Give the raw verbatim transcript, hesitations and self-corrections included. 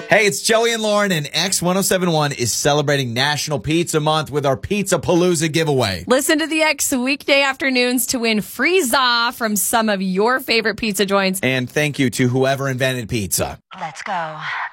Hey, it's Joey and Lauren, and X ten seventy-one is celebrating National Pizza Month with our Pizza Palooza giveaway. Listen to the X weekday afternoons to win free za from some of your favorite pizza joints. And thank you to whoever invented pizza. Let's go.